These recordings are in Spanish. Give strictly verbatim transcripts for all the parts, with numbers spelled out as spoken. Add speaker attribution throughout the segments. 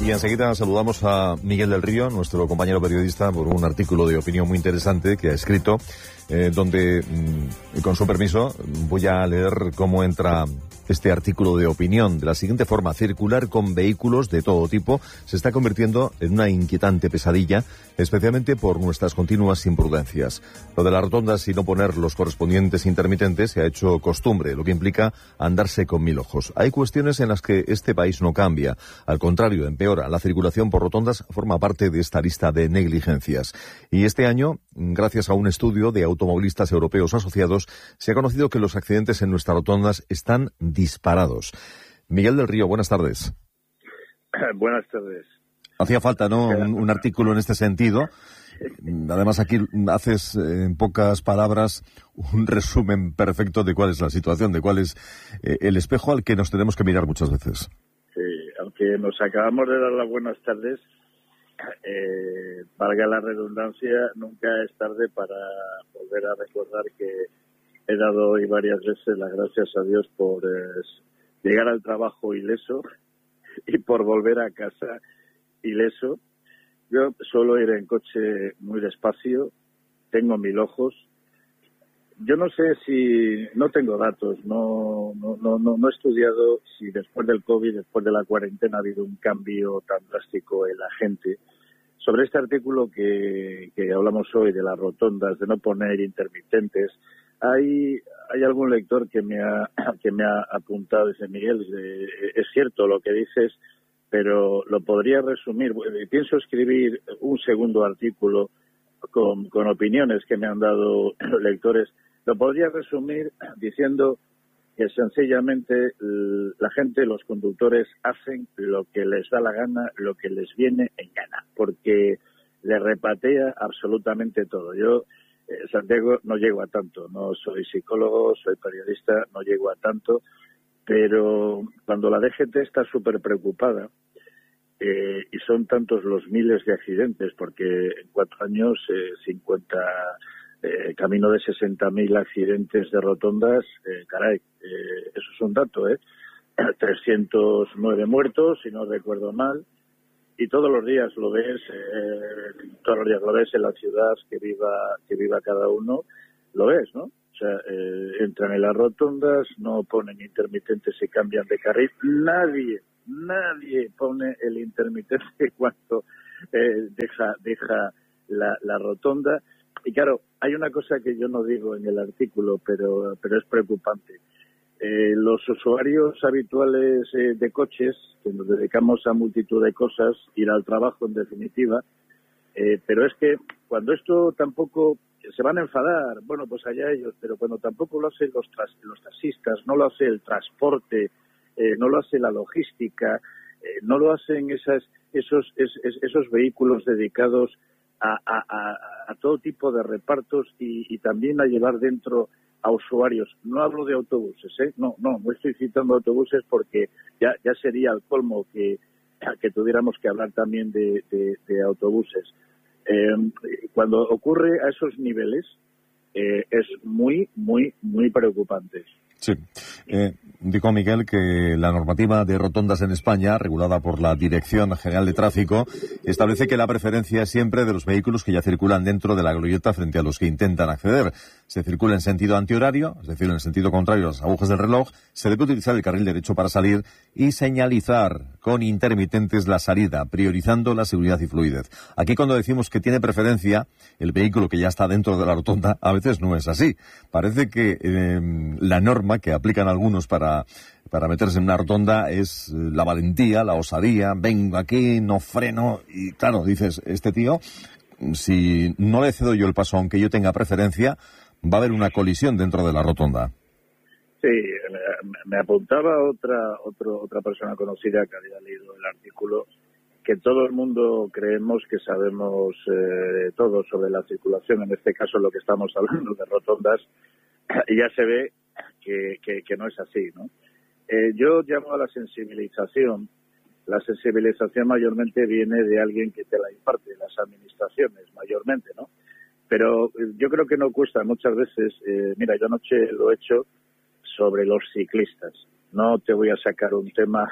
Speaker 1: Y enseguida saludamos a Miguel del Río, nuestro compañero periodista, por un artículo de opinión muy interesante que ha escrito, eh, donde, mm, con su permiso, voy a leer cómo entra este artículo de opinión. De la siguiente forma: circular con vehículos de todo tipo se está convirtiendo en una inquietante pesadilla, especialmente por nuestras continuas imprudencias. Lo de las rotondas y no poner los correspondientes intermitentes se ha hecho costumbre, lo que implica andarse con mil ojos. Hay cuestiones en las que este país no cambia. Al contrario, empeora. La circulación por rotondas forma parte de esta lista de negligencias. Y este año, gracias a un estudio de automovilistas europeos asociados, se ha conocido que los accidentes en nuestras rotondas están disparados. Miguel del Río, buenas tardes.
Speaker 2: Buenas tardes.
Speaker 1: Hacía falta, ¿no?, un, un artículo en este sentido. Además, aquí haces, en pocas palabras, un resumen perfecto de cuál es la situación, de cuál es eh, el espejo al que nos tenemos que mirar muchas veces.
Speaker 2: Sí, aunque nos acabamos de dar las buenas tardes, eh, valga la redundancia, nunca es tarde para volver a recordar que he dado hoy varias veces las gracias a Dios por eh, llegar al trabajo ileso y por volver a casa ileso. Yo suelo ir en coche muy despacio, tengo mil ojos. Yo no sé si, no tengo datos, no, no, no, no, no he estudiado si después del COVID, después de la cuarentena, ha habido un cambio tan drástico en la gente. Sobre este artículo que, que hablamos hoy de las rotondas, de no poner intermitentes, hay, hay algún lector que me ha, que me ha apuntado, dice: Miguel, es cierto lo que dices, pero lo podría resumir. Pienso escribir un segundo artículo con, con opiniones que me han dado lectores. Lo podría resumir diciendo que sencillamente la gente, los conductores, hacen lo que les da la gana, lo que les viene en gana, porque les repatea absolutamente todo. Yo, eh, Santiago, no llego a tanto, no soy psicólogo, soy periodista, no llego a tanto, pero cuando la D G T está súper preocupada, eh, y son tantos los miles de accidentes, porque en cuatro años, eh, cincuenta, eh, camino de sesenta mil accidentes de rotondas, eh, caray, eh, eso es un dato, ¿eh? trescientos nueve muertos, si no recuerdo mal, y todos los días lo ves, eh, todos los días lo ves en la ciudad que viva, que viva cada uno, lo ves, ¿no? O sea, eh, entran en las rotondas, no ponen intermitentes y cambian de carril. Nadie, nadie pone el intermitente cuando eh, deja, deja la, la rotonda. Y claro, hay una cosa que yo no digo en el artículo, pero, pero es preocupante. Eh, los usuarios habituales eh, de coches, que nos dedicamos a multitud de cosas, ir al trabajo en definitiva, eh, pero es que cuando esto tampoco se van a enfadar, bueno, pues allá ellos, pero cuando tampoco lo hacen los, tras, los taxistas, no lo hace el transporte, eh, no lo hace la logística, eh, no lo hacen esas, esos, es, es, esos vehículos dedicados a, a, a, a todo tipo de repartos y, y también a llevar dentro a usuarios. No hablo de autobuses, ¿eh? No, no, no estoy citando autobuses porque ya, ya sería el colmo que, que tuviéramos que hablar también de, de, de autobuses. Eh, cuando ocurre a esos niveles, eh, es muy, muy, muy preocupante.
Speaker 1: Sí. Eh, dijo Miguel que la normativa de rotondas en España, regulada por la Dirección General de Tráfico, establece que la preferencia es siempre de los vehículos que ya circulan dentro de la glorieta frente a los que intentan acceder. Se circula en sentido antihorario, es decir, en el sentido contrario a las agujas del reloj, se debe utilizar el carril derecho para salir y señalizar con intermitentes la salida, priorizando la seguridad y fluidez. Aquí, cuando decimos que tiene preferencia el vehículo que ya está dentro de la rotonda, a veces no es así. Parece que eh, la norma que aplican algunos para, para meterse en una rotonda es la valentía, la osadía, vengo aquí, no freno, y claro, dices, este tío, si no le cedo yo el paso aunque yo tenga preferencia, va a haber una colisión dentro de la rotonda.
Speaker 2: Sí, me apuntaba otra otro, otra persona conocida que había leído el artículo, que todo el mundo creemos que sabemos eh, todo sobre la circulación, en este caso lo que estamos hablando de rotondas, y ya se ve que, que, que no es así, ¿no? Eh, yo llamo a la sensibilización. La sensibilización mayormente viene de alguien que te la imparte, de las administraciones mayormente, ¿no? Pero yo creo que no cuesta muchas veces. Eh, mira, yo anoche lo he hecho sobre los ciclistas. No te voy a sacar un tema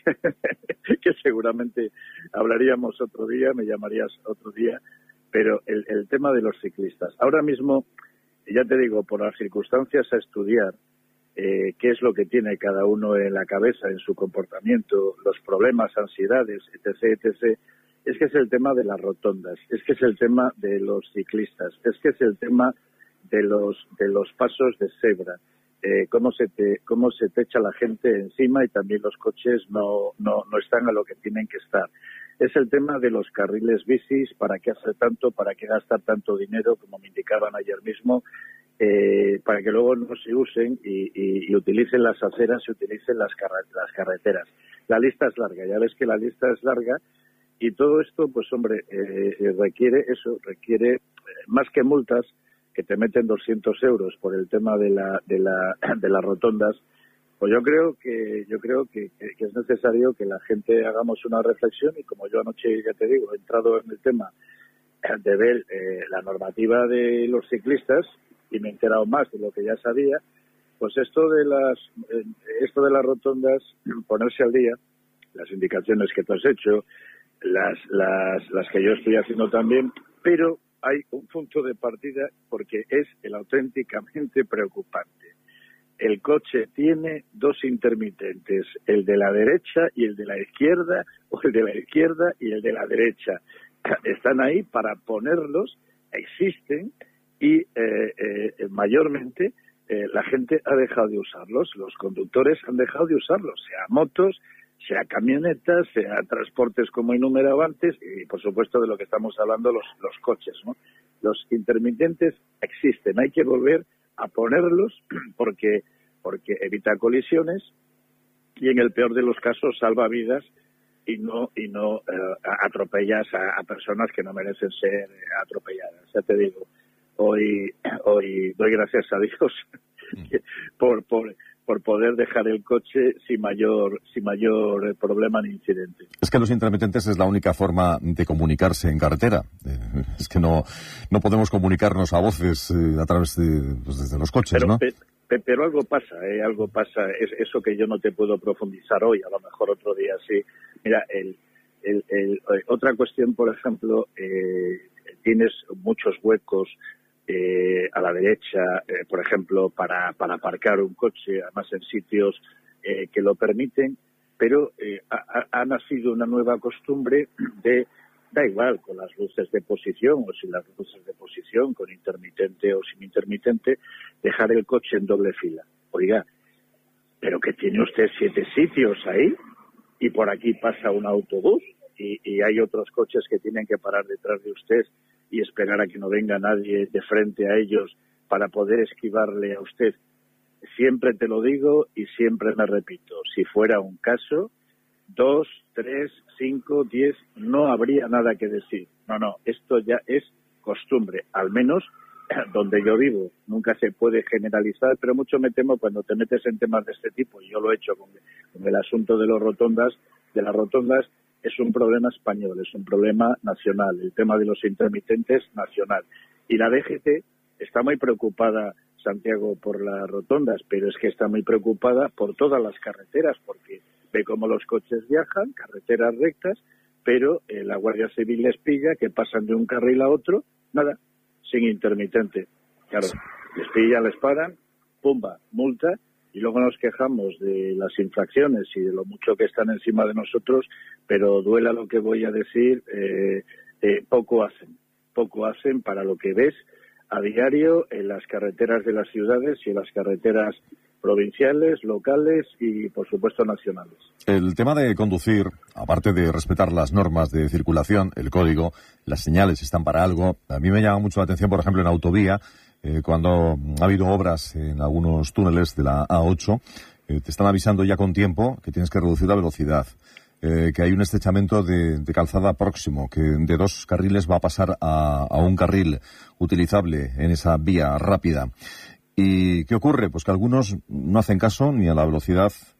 Speaker 2: que seguramente hablaríamos otro día, me llamarías otro día, pero el, el tema de los ciclistas. Ahora mismo, ya te digo, por las circunstancias a estudiar, eh, qué es lo que tiene cada uno en la cabeza, en su comportamiento, los problemas, ansiedades, etc, etcétera, es que es el tema de las rotondas, es que es el tema de los ciclistas, es que es el tema de los de los pasos de cebra, eh, cómo se te cómo se te echa la gente encima y también los coches no no no están a lo que tienen que estar. Es el tema de los carriles bicis, para qué hacer tanto, para qué gastar tanto dinero, como me indicaban ayer mismo, eh, para que luego no se usen y, y, y utilicen las aceras y utilicen las, carre- las carreteras. La lista es larga, ya ves que la lista es larga. Y todo esto, pues hombre, eh, requiere eso, requiere eh, más que multas, que te meten doscientos euros por el tema de la de la de las rotondas. Pues yo creo que yo creo que, que, que es necesario que la gente hagamos una reflexión, y como yo anoche, ya te digo, he entrado en el tema de ver eh, la normativa de los ciclistas y me he enterado más de lo que ya sabía, pues esto de las eh, esto de las rotondas, ponerse al día, las indicaciones que tú has hecho, las las las que yo estoy haciendo también, pero hay un punto de partida porque es el auténticamente preocupante. El coche tiene dos intermitentes, el de la derecha y el de la izquierda, o el de la izquierda y el de la derecha. Están ahí para ponerlos, existen, y eh, eh, mayormente eh, la gente ha dejado de usarlos, los conductores han dejado de usarlos, sea motos, sea camionetas, sea transportes como enumeraba antes, y por supuesto de lo que estamos hablando, los, los coches, ¿no? Los intermitentes existen, hay que volver a ponerlos porque porque evita colisiones y en el peor de los casos salva vidas y no y no eh, atropellas a, a personas que no merecen ser atropelladas. Ya te digo, hoy hoy doy gracias a Dios por por por poder dejar el coche sin mayor sin mayor problema ni incidente.
Speaker 1: Es que los intermitentes es la única forma de comunicarse en carretera. Eh, es que no no podemos comunicarnos a voces eh, a través de, pues, desde los coches,
Speaker 2: pero,
Speaker 1: ¿no?
Speaker 2: Pe, pe, pero algo pasa, ¿eh? Algo pasa. Es eso que yo no te puedo profundizar hoy, a lo mejor otro día sí. Mira, el, el, el, el otra cuestión, por ejemplo, eh, tienes muchos huecos Eh, a la derecha, eh, por ejemplo, para, para aparcar un coche, además en sitios eh, que lo permiten, pero eh, ha, ha nacido una nueva costumbre de, da igual, con las luces de posición o sin las luces de posición, con intermitente o sin intermitente, dejar el coche en doble fila. Oiga, pero que tiene usted siete sitios ahí y por aquí pasa un autobús y, y hay otros coches que tienen que parar detrás de usted y esperar a que no venga nadie de frente a ellos para poder esquivarle a usted. Siempre te lo digo y siempre me repito, si fuera un caso, dos, tres, cinco, diez, no habría nada que decir. No, no, esto ya es costumbre, al menos donde yo vivo. Nunca se puede generalizar, pero mucho me temo cuando te metes en temas de este tipo, y yo lo he hecho con, con el asunto de los rotondas, de las rotondas. Es un problema español, es un problema nacional, el tema de los intermitentes nacional. Y la D G T está muy preocupada, Santiago, por las rotondas, pero es que está muy preocupada por todas las carreteras, porque ve cómo los coches viajan, carreteras rectas, pero eh, la Guardia Civil les pilla que pasan de un carril a otro, nada, sin intermitente. Claro, les pillan, les paran, pumba, multa, y luego nos quejamos de las infracciones y de lo mucho que están encima de nosotros, pero duela lo que voy a decir, eh, eh, poco hacen, poco hacen para lo que ves a diario en las carreteras de las ciudades y en las carreteras provinciales, locales y, por supuesto, nacionales.
Speaker 1: El tema de conducir, aparte de respetar las normas de circulación, el código, las señales están para algo. A mí me llama mucho la atención, por ejemplo, en autovía, eh, cuando ha habido obras en algunos túneles de la A ocho, eh, te están avisando ya con tiempo que tienes que reducir la velocidad, eh, que hay un estrechamiento de, de calzada próximo, que de dos carriles va a pasar a, a un carril utilizable en esa vía rápida. ¿Y qué ocurre? Pues que algunos no hacen caso ni a la velocidad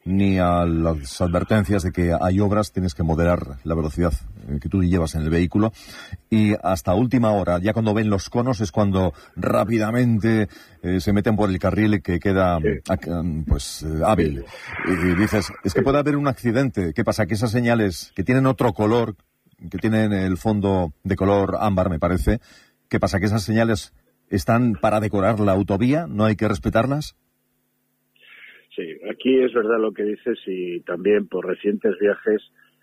Speaker 1: ni a las advertencias de que hay obras, tienes que moderar la velocidad que tú llevas en el vehículo. Y hasta última hora, ya cuando ven los conos, es cuando rápidamente eh, se meten por el carril que queda sí. pues eh, hábil. Y, y dices, es que puede haber un accidente. ¿Qué pasa? Que esas señales que tienen otro color, que tienen el fondo de color ámbar, me parece, ¿qué pasa? Que esas señales están para decorar la autovía, ¿no hay que respetarlas?
Speaker 2: Sí, aquí es verdad lo que dices y también por recientes viajes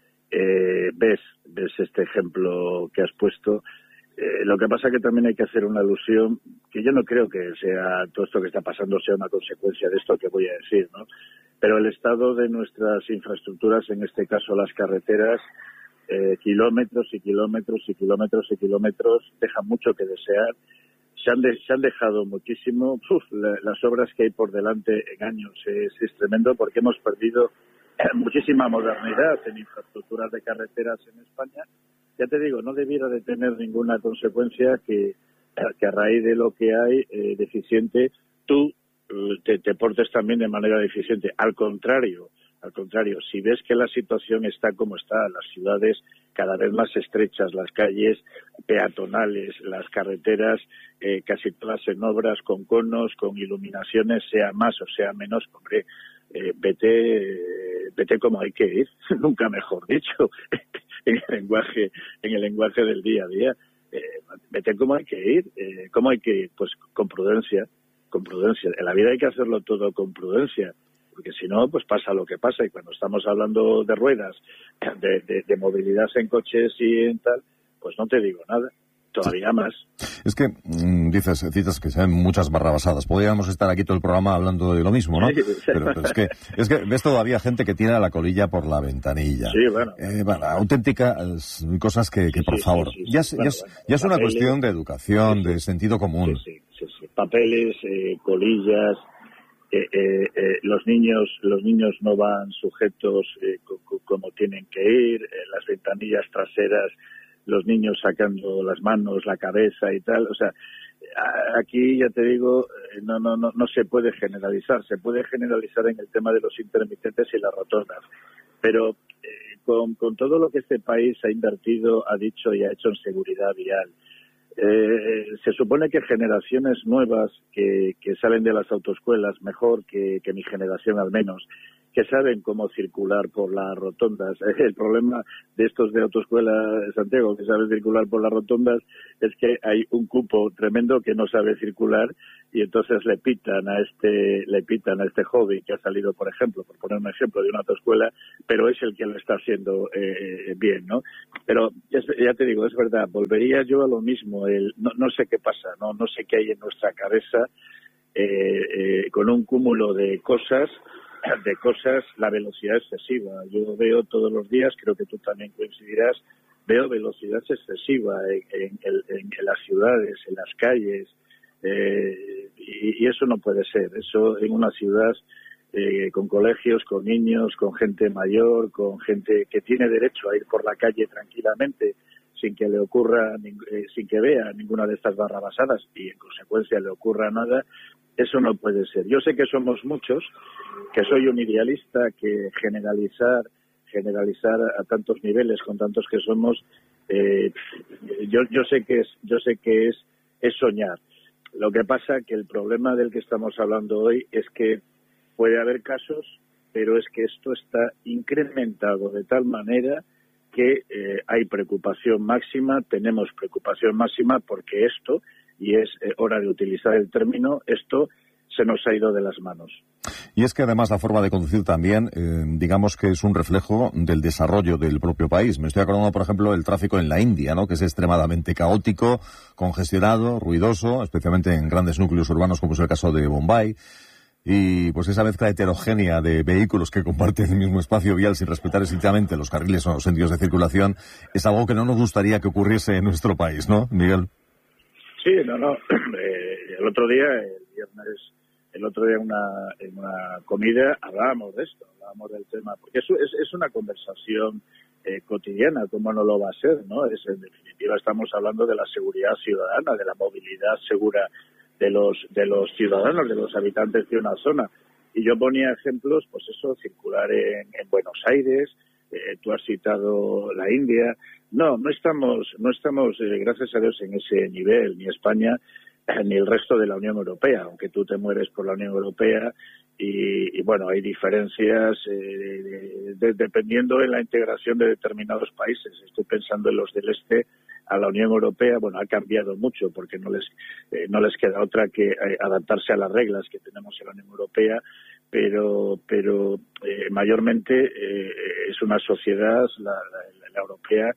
Speaker 2: eh, ves, ves este ejemplo que has puesto. Eh, lo que pasa que también hay que hacer una alusión, que yo no creo que sea todo esto que está pasando sea una consecuencia de esto que voy a decir, ¿no? Pero el estado de nuestras infraestructuras, en este caso las carreteras, eh, kilómetros y kilómetros y kilómetros y kilómetros, dejan mucho que desear. Se han, de, se han dejado muchísimo. Uf, la, las obras que hay por delante en años es, es tremendo porque hemos perdido muchísima modernidad en infraestructuras de carreteras en España. Ya te digo, no debiera de tener ninguna consecuencia que, que a raíz de lo que hay eh, deficiente, tú te, te portes también de manera deficiente. Al contrario, al contrario, si ves que la situación está como está, las ciudades cada vez más estrechas, las calles peatonales, las carreteras eh, casi todas en obras, con conos, con iluminaciones, sea más o sea menos, hombre, eh, vete, eh, vete como hay que ir, nunca mejor dicho, en el lenguaje, en el lenguaje del día a día, eh, vete como hay que ir, eh, cómo hay que ir, pues con prudencia, con prudencia. En la vida hay que hacerlo todo con prudencia, porque si no, pues pasa lo que pasa. Y cuando estamos hablando de ruedas, de, de, de movilidad en coches y en tal, pues no te digo nada, todavía más.
Speaker 1: Es que mmm, dices, citas que se ven muchas barrabasadas. Podríamos estar aquí todo el programa hablando de lo mismo, ¿no? Pero, pero es que es que ves todavía gente que tira la colilla por la ventanilla.
Speaker 2: Sí, bueno.
Speaker 1: Eh, bueno, auténticas cosas que, que por
Speaker 2: sí,
Speaker 1: favor,
Speaker 2: sí, sí, sí.
Speaker 1: ya, es,
Speaker 2: Bueno,
Speaker 1: ya, es,
Speaker 2: bueno,
Speaker 1: ya es una
Speaker 2: papeles,
Speaker 1: cuestión de educación,
Speaker 2: sí, sí.
Speaker 1: de sentido común.
Speaker 2: Sí, sí, sí, sí. Papeles, eh, colillas. Eh, eh, eh, los niños los niños no van sujetos eh, co- co- como tienen que ir, eh, las ventanillas traseras, los niños sacando las manos, la cabeza y tal, o sea, a- aquí ya te digo, eh, no no no no se puede generalizar, se puede generalizar en el tema de los intermitentes y las rotondas, pero eh, con, con todo lo que este país ha invertido, ha dicho y ha hecho en seguridad vial, Eh, se supone que generaciones nuevas que, que salen de las autoescuelas, mejor que, que mi generación al menos, que saben cómo circular por las rotondas. El problema de estos de autoescuela Santiago, que saben circular por las rotondas, es que hay un cupo tremendo que no sabe circular y entonces le pitan a este le pitan a este hobby que ha salido, por ejemplo, por poner un ejemplo de una autoescuela, pero es el que lo está haciendo eh, bien, ¿no? Pero es, ya te digo, es verdad, volvería yo a lo mismo. El, no, no sé qué pasa, no no sé qué hay en nuestra cabeza eh, eh, con un cúmulo de cosas de cosas, la velocidad excesiva. Yo veo todos los días, creo que tú también coincidirás, veo velocidad excesiva en, en, en, en las ciudades, en las calles, eh, y, y eso no puede ser. Eso en una ciudad eh, con colegios, con niños, con gente mayor, con gente que tiene derecho a ir por la calle tranquilamente, sin que le ocurra, eh, sin que vea ninguna de estas barrabasadas y en consecuencia le ocurra nada. Eso no puede ser. Yo sé que somos muchos, que soy un idealista, que generalizar generalizar a tantos niveles con tantos que somos, eh, yo yo sé que es yo sé que es es soñar. Lo que pasa que el problema del que estamos hablando hoy es que puede haber casos, pero es que esto está incrementado de tal manera que eh, hay preocupación máxima, tenemos preocupación máxima porque esto, y es eh, hora de utilizar el término, esto se nos ha ido de las manos.
Speaker 1: Y es que además la forma de conducir también, eh, digamos que es un reflejo del desarrollo del propio país. Me estoy acordando, por ejemplo, del tráfico en la India, ¿no? Que es extremadamente caótico, congestionado, ruidoso, especialmente en grandes núcleos urbanos como es el caso de Bombay. Y pues esa mezcla heterogénea de vehículos que comparten el mismo espacio vial sin respetar estrictamente los carriles o los sentidos de circulación es algo que no nos gustaría que ocurriese en nuestro país, ¿no, Miguel?
Speaker 2: Sí, no, no. Eh, el otro día, el viernes, el otro día en una, en una comida hablábamos de esto, hablábamos del tema, porque eso es, es una conversación eh, cotidiana, ¿cómo no lo va a ser, no? Es, en definitiva estamos hablando de la seguridad ciudadana, de la movilidad segura de los de los ciudadanos, de los habitantes de una zona. Y yo ponía ejemplos, pues eso, circular en, en Buenos Aires, eh, tú has citado la India. No, no estamos, no estamos, eh, gracias a Dios, en ese nivel, ni España eh, ni el resto de la Unión Europea, aunque tú te mueres por la Unión Europea. Y, y bueno, hay diferencias eh, de, de, dependiendo de la integración de determinados países. Estoy pensando en los del este a la Unión Europea. Bueno, ha cambiado mucho porque no les eh, no les queda otra que eh, adaptarse a las reglas que tenemos en la Unión Europea, pero pero eh, mayormente eh, es una sociedad, la, la, la europea,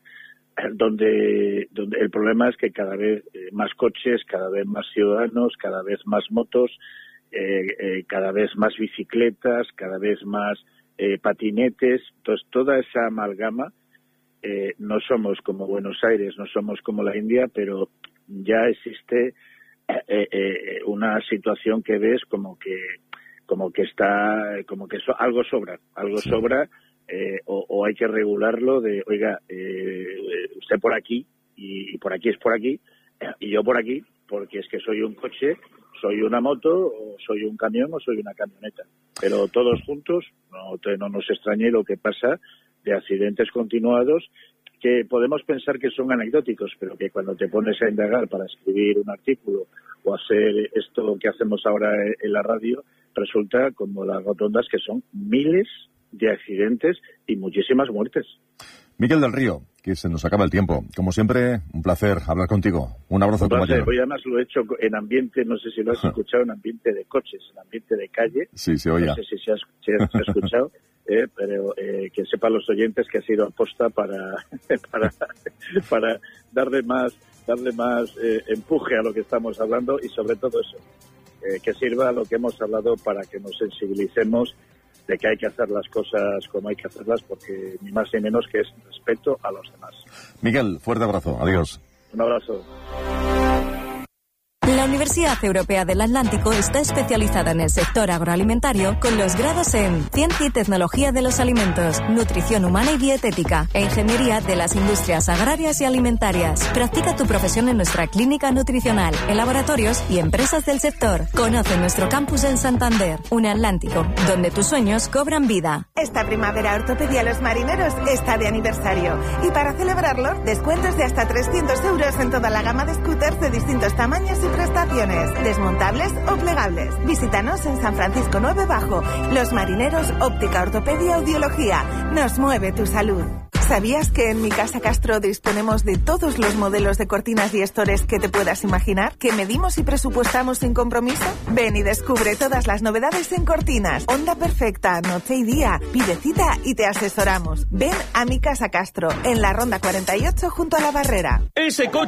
Speaker 2: donde donde el problema es que cada vez eh, más coches, cada vez más ciudadanos, cada vez más motos, Eh, eh, cada vez más bicicletas, cada vez más eh, patinetes. Entonces, toda esa amalgama, eh, no somos como Buenos Aires, no somos como la India, pero ya existe eh, eh, una situación que ves como que como que está, como que so, algo sobra, algo sí. sobra, eh, o, o hay que regularlo de, oiga, eh, usted por aquí, y, y por aquí es por aquí, y yo por aquí, porque es que soy un coche, soy una moto, o soy un camión, o soy una camioneta. Pero todos juntos, no, te, no nos extrañe lo que pasa de accidentes continuados, que podemos pensar que son anecdóticos, pero que cuando te pones a indagar para escribir un artículo o hacer esto que hacemos ahora en la radio, resulta como las rotondas que son miles de accidentes y muchísimas muertes.
Speaker 1: Miguel del Río, que se nos acaba el tiempo. Como siempre, un placer hablar contigo. Un abrazo,
Speaker 2: un placer.
Speaker 1: compañero.
Speaker 2: Hoy además lo he hecho en ambiente, no sé si lo has escuchado, en ambiente de coches, en ambiente de calle.
Speaker 1: Sí, se oye.
Speaker 2: No sé si se ha, si se ha escuchado, eh, pero eh, que sepan los oyentes que ha sido aposta para para, para darle más darle más eh, empuje a lo que estamos hablando y sobre todo eso, eh, que sirva a lo que hemos hablado para que nos sensibilicemos de que hay que hacer las cosas como hay que hacerlas, porque ni más ni menos que es respeto a los demás.
Speaker 1: Miguel, fuerte abrazo. Adiós.
Speaker 2: Un abrazo.
Speaker 3: La Universidad Europea del Atlántico está especializada en el sector agroalimentario con los grados en Ciencia y Tecnología de los Alimentos, Nutrición Humana y Dietética e Ingeniería de las Industrias Agrarias y Alimentarias. Practica tu profesión en nuestra clínica nutricional, en laboratorios y empresas del sector. Conoce nuestro campus en Santander, un Atlántico, donde tus sueños cobran vida.
Speaker 4: Esta primavera Ortopedia Los Marineros está de aniversario y para celebrarlo, descuentos de hasta trescientos euros en toda la gama de scooters de distintos tamaños y prestaciones, desmontables o plegables. Visítanos en San Francisco nueve Bajo. Los Marineros, óptica, ortopedia, audiología. Nos mueve tu salud. ¿Sabías que en Mi Casa Castro disponemos de todos los modelos de cortinas y estores que te puedas imaginar? ¿Que medimos y presupuestamos sin compromiso? Ven y descubre todas las novedades en cortinas. Onda perfecta, noche y día. Pide cita y te asesoramos. Ven a Mi Casa Castro, en la Ronda cuarenta y ocho junto a la Barrera.
Speaker 5: Ese coche